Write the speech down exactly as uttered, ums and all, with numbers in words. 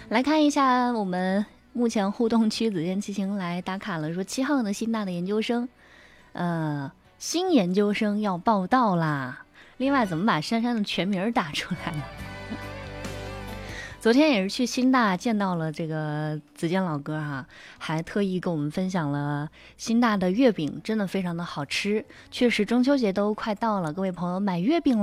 来看一下我们目前互动区，紫剑七情来打卡了，说七号的新大的研究生，呃，新研究生要报到啦。另外，怎么把珊珊的全名打出来了？昨天也是去新大见到了这个子健老哥哈、啊，还特意跟我们分享了新大的月饼，真的非常的好吃。确实中秋节都快到了，各位朋友买月饼